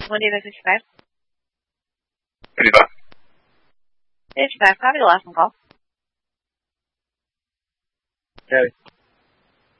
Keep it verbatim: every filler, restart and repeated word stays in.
Bom dia, fifty-five. fifty-five. fifty-five, copy the last one call. Carry.